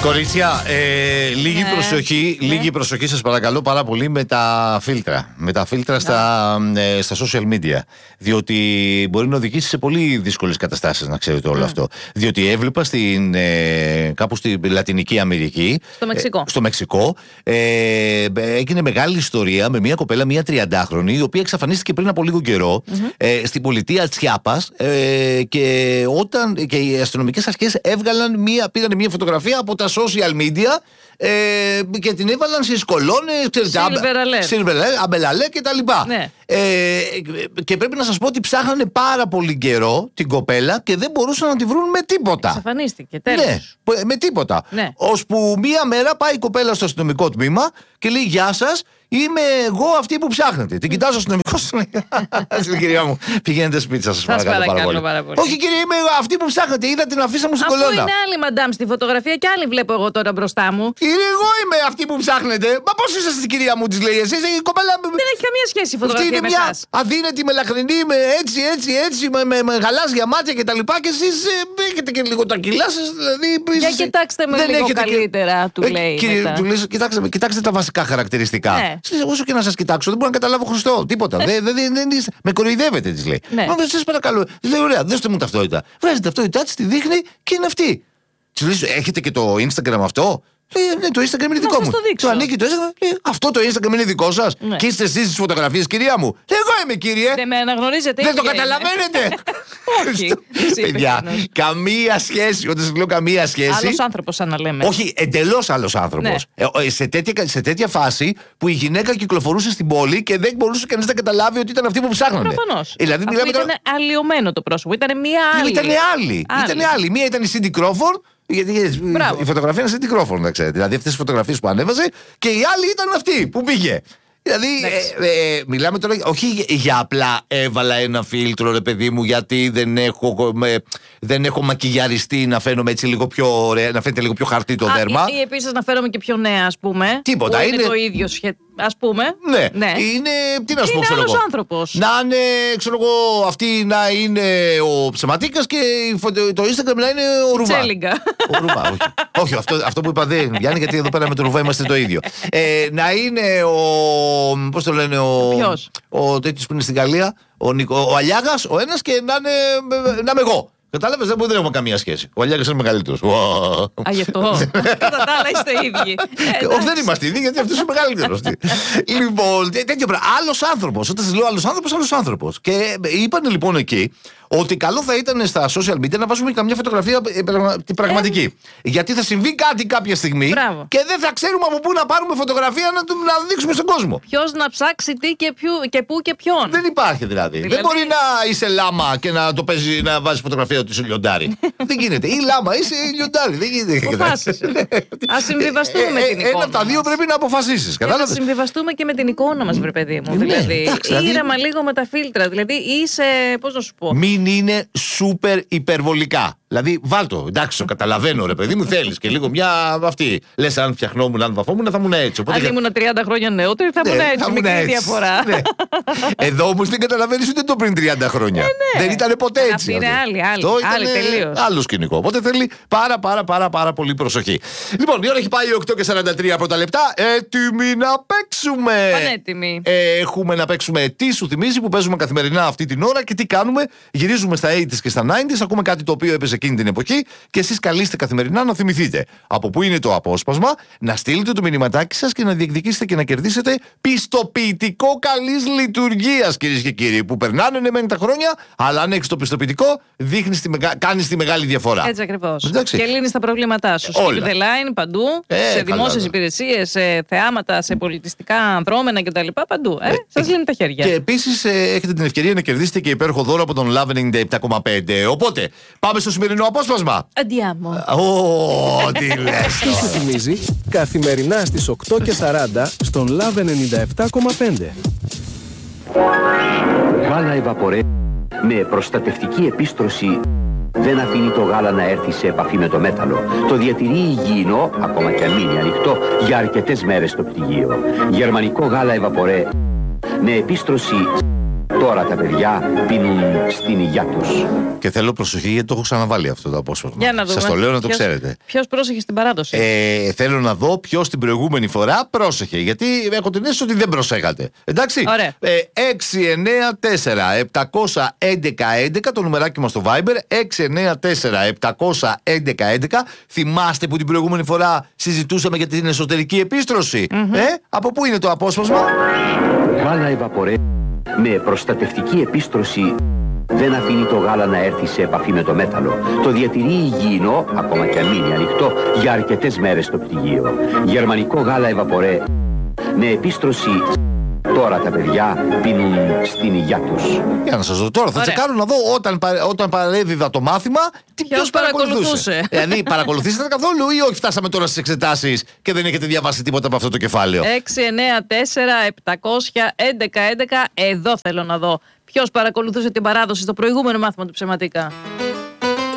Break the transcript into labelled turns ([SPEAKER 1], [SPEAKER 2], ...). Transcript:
[SPEAKER 1] Κορίτσια, λίγη προσοχή σας παρακαλώ πάρα πολύ με τα φίλτρα. Με τα φίλτρα στα social media. Διότι μπορεί να οδηγήσει σε πολύ δύσκολες καταστάσεις, να ξέρετε όλο αυτό. Διότι έβλεπα κάπου στη Λατινική Αμερική, στο Μεξικό, έγινε μεγάλη ιστορία με μια κοπέλα, μια 30χρονη, η οποία εξαφανίστηκε πριν από λίγο καιρό στην πολιτεία Τσιάπας, και οι αστυνομικές αρχές πήραν μια φωτογραφία από τα social media και την έβαλαν στις κολόνες, αμπελαλέ και τα λοιπά. Ναι. Και πρέπει να σας πω ότι ψάχνανε πάρα πολύ καιρό την κοπέλα και δεν μπορούσαν να τη βρουν με τίποτα.
[SPEAKER 2] Εξαφανίστηκε, τέλος.
[SPEAKER 1] Ναι, με τίποτα. Ναι. Ώσπου μία μέρα πάει η κοπέλα στο αστυνομικό τμήμα και λέει: «Γεια σας, είμαι εγώ αυτή που ψάχνετε». Την κοιτάζω στο αστυνομικό. Κυρία μου, πηγαίνετε σπίτι σας, παρακαλώ πάρα πολύ. Όχι, κύριε, είμαι αυτή που ψάχνετε. Είδα την αφίσα μου στην κολόνα.
[SPEAKER 2] Αφού είναι άλλη μαντάμ στη φωτογραφία και άλλη βλέπω εγώ τώρα μπροστά μου.
[SPEAKER 1] Κύριε, εγώ είμαι αυτή που ψάχνετε. Μα πώς είσαστε, κυρία μου, της λέει. Εσείς η κοπέλα.
[SPEAKER 2] Δεν έχει καμία σχέση η φωτογραφία.
[SPEAKER 1] Αυτή είναι μια αδύνατη, μελαχρινή, με έτσι, με γαλάζια μάτια κτλ. Και εσείς έχετε και λίγο τα κιλά σας. Δηλαδή,
[SPEAKER 2] για κοιτάξτε με λίγο καλύτερα, του λέει.
[SPEAKER 1] Κοιτάξτε τα βασικά χαρακτηριστικά. Όσο και να σας κοιτάξω, δεν μπορώ να καταλάβω Χριστό. Τίποτα. Με κοροϊδεύετε, της λέει. Μα σας παρακαλώ. Της λέει: «Ωραία, δώστε μου ταυτότητα». Βγάζει την ταυτότητά της, τη δείχνει και είναι αυτή. Της λέει: «Έχετε και το Instagram αυτό?» Λέει: «Ναι, το Instagram είναι δικό μου». Το ανοίγει το Instagram. Λέει: «Αυτό το Instagram είναι δικό σας?» Ναι. Και είστε εσείς στις φωτογραφίες, κυρία μου? Εγώ είμαι, κύριε.
[SPEAKER 2] Δεν με αναγνωρίζετε.
[SPEAKER 1] Δεν το καταλαβαίνετε. Όχι. Παιδιά, καμία σχέση. Όταν σας λέω καμία σχέση.
[SPEAKER 2] Άλλος άνθρωπος, σαν να λέμε.
[SPEAKER 1] Όχι, εντελώς άλλος άνθρωπος. Ναι. Σε τέτοια φάση που η γυναίκα κυκλοφορούσε στην πόλη και δεν μπορούσε κανείς να καταλάβει ότι ήταν αυτή που ψάχνανε.
[SPEAKER 2] Προφανώς. Δηλαδή, ήταν αλλοιωμένο το πρόσωπο. Ήταν μία άλλη.
[SPEAKER 1] Ήταν άλλη. Μία ήταν η Cindy Crawford. Γιατί η φωτογραφία είναι Cindy Crawford, να ξέρετε. Δηλαδή αυτές τις φωτογραφίες που ανέβαζε, και η άλλη ήταν αυτή που πήγε. Δηλαδή, μιλάμε τώρα όχι για απλά έβαλα ένα φίλτρο, ρε παιδί μου, γιατί δεν έχω μακιγιαριστεί να φαίνομαι έτσι λίγο πιο ωραία, να φαίνεται λίγο πιο χαρτί το δέρμα.
[SPEAKER 2] Ή επίσης να φαίνομαι και πιο νέα, ας πούμε.
[SPEAKER 1] Τίποτα.
[SPEAKER 2] Είναι το ίδιο ας πούμε.
[SPEAKER 1] Ναι. Είναι, τι να σου πω,
[SPEAKER 2] ξέρω εγώ. άνθρωπος.
[SPEAKER 1] Να είναι, ξέρω εγώ, αυτή να είναι ο Ψεματίκας και το Instagram να είναι ο Ρουβά.
[SPEAKER 2] Τσέλιγκα.
[SPEAKER 1] Ο Ρουβά, όχι. Αυτό που είπα δεν βγαίνει, γιατί εδώ πέρα με τον Ρουβά είμαστε το ίδιο. Να είναι πώς το λένε, ο τέτοιος που είναι στην Γαλλία, ο Αλιάγας, ο ένας, και να είμαι εγώ. Κατάλαβες, δεν έχουμε καμία σχέση. Ο Αλιάγας είναι μεγαλύτερος.
[SPEAKER 2] Α, γι' αυτό. Κατά τα άλλα είστε ίδιοι.
[SPEAKER 1] Όχι, δεν είμαστε ίδιοι, γιατί αυτός είναι μεγαλύτερος. Λοιπόν, τέτοιο πράγμα. Άλλος άνθρωπος. Όταν σας λέω άλλος άνθρωπος. Και είπαν λοιπόν εκεί ότι καλό θα ήταν στα social media να βάζουμε καμιά φωτογραφία πραγματική. Γιατί θα συμβεί κάτι κάποια στιγμή.
[SPEAKER 2] Μπράβο.
[SPEAKER 1] Και δεν θα ξέρουμε από πού να πάρουμε φωτογραφία να δείξουμε στον κόσμο.
[SPEAKER 2] Ποιος να ψάξει τι και πού και ποιον.
[SPEAKER 1] Δεν υπάρχει δηλαδή. Δεν μπορεί να είσαι λάμα και να το παίζει, να βάζει φωτογραφία ότι είσαι λιοντάρι. Δεν γίνεται. Ή λάμα, είσαι λιοντάρι. Δεν γίνεται.
[SPEAKER 2] Ας συμβιβαστούμε με την εικόνα.
[SPEAKER 1] Ένα από τα δύο πρέπει να αποφασίσεις.
[SPEAKER 2] Να συμβιβαστούμε και με την εικόνα μας, βρε παιδί μου. Δηλαδή, ήρεμα λίγο με τα φίλτρα. Δηλαδή, είσαι, πώς να σου πω.
[SPEAKER 1] Μην είναι σούπερ υπερβολικά. Δηλαδή, βάλτο. Εντάξει, το καταλαβαίνω, ρε παιδί μου, θέλεις και λίγο μια αυτή. Λες, αν φτιαχνόμουν, αν βαφόμουν, θα ήμουν έτσι.
[SPEAKER 2] Αν ήμουν 30 χρόνια νεότερη, θα ήμουν έτσι. Μικρή διαφορά.
[SPEAKER 1] Ναι. Εδώ όμως δεν καταλαβαίνεις ούτε το πριν 30 χρόνια. Δεν ήταν ποτέ έτσι.
[SPEAKER 2] Αυτή είναι άλλη τελείως.
[SPEAKER 1] Άλλο σκηνικό. Οπότε θέλει πάρα πολύ προσοχή. Λοιπόν, η ώρα έχει πάει 8:43 πρώτα λεπτά. Έτοιμοι να παίξουμε.
[SPEAKER 2] Πανέτοιμοι.
[SPEAKER 1] Έχουμε να παίξουμε Τι σου θυμίζει, που παίζουμε καθημερινά αυτή την ώρα, και τι κάνουμε. Γυρίζουμε στα 80s και στα 90s. Ακούμε κάτι το οποίο έπαιζε εκείνη την εποχή και εσείς καλείστε καθημερινά να θυμηθείτε από πού είναι το απόσπασμα, να στείλετε το μηνυματάκι σας και να διεκδικήσετε και να κερδίσετε πιστοποιητικό καλής λειτουργίας, κυρίες και κύριοι, που περνάνε ναι μεν τα χρόνια, αλλά αν έχεις το πιστοποιητικό, κάνεις τη μεγάλη διαφορά.
[SPEAKER 2] Έτσι ακριβώς. Και λύνεις τα προβλήματά σου. Στο The Line, παντού, σε δημόσιες υπηρεσίες, σε θεάματα, σε πολιτιστικά δρόμενα κτλ. Παντού. Σας λύνει τα χέρια.
[SPEAKER 1] Και επίσης έχετε την ευκαιρία να κερδίσετε και υπέροχο δώρο από τον Love 97,5. Οπότε, πάμε στο σημερινό απόσπασμα.
[SPEAKER 2] Αντιάμο.
[SPEAKER 1] Τι λες.
[SPEAKER 3] Τι σου θυμίζει, καθημερινά στις 8:40 στον Love 97,5.
[SPEAKER 4] Γάλα Εβαπορέ με προστατευτική επίστρωση δεν αφήνει το γάλα να έρθει σε επαφή με το μέταλλο. Το διατηρεί υγιεινό, ακόμα και αν μείνει ανοιχτό, για αρκετές μέρες στο πτυγείο. Γερμανικό γάλα Εβαπορέ με επίστρωση Τώρα τα παιδιά πίνουν στην υγειά τους.
[SPEAKER 1] Και θέλω προσοχή γιατί το έχω ξαναβάλει αυτό το απόσπασμα.
[SPEAKER 2] Για να δούμε.
[SPEAKER 1] Σας το λέω να το ξέρετε.
[SPEAKER 2] Ποιος πρόσεχε στην παράδοση?
[SPEAKER 1] Θέλω να δω ποιος την προηγούμενη φορά πρόσεχε. Γιατί έχω την αίσθηση ότι δεν προσέχατε. Εντάξει. 694-711-11 το νουμεράκι μας στο Viber. 694-711-11. Θυμάστε που την προηγούμενη φορά συζητούσαμε για την εσωτερική επίστρωση? Από πού είναι το απόσπασμα?
[SPEAKER 4] Γάλα Εβαπορέ με προστατευτική επίστρωση δεν αφήνει το γάλα να έρθει σε επαφή με το μέταλλο. Το διατηρεί υγιεινό, ακόμα και αν μείνει ανοιχτό, για αρκετές μέρες στο πτυγείο. Γερμανικό γάλα Εβαπορέ με επίστρωση. Τώρα τα παιδιά πίνουν στην υγειά τους.
[SPEAKER 1] Για να σας δω τώρα, θα τσεκάρω να δω όταν παρέδιδα το μάθημα ποιος παρακολουθούσε. Δηλαδή, παρακολουθήσατε καθόλου ή όχι? Φτάσαμε τώρα στις εξετάσεις και δεν έχετε διαβάσει τίποτα από αυτό το κεφάλαιο?
[SPEAKER 2] 694-711-11. Εδώ θέλω να δω ποιος παρακολουθούσε την παράδοση στο προηγούμενο μάθημα του ψεματικά.